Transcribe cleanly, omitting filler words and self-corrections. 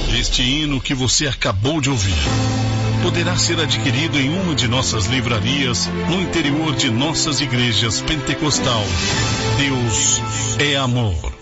Este hino que você acabou de ouvir poderá ser adquirido em uma de nossas livrarias no interior de nossas igrejas pentecostal. Deus é amor.